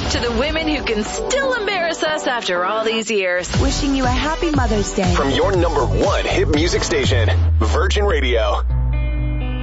to the women who can still embarrass us after all these years. Wishing you a happy Mother's Day. From your number one hit music station, Virgin Radio.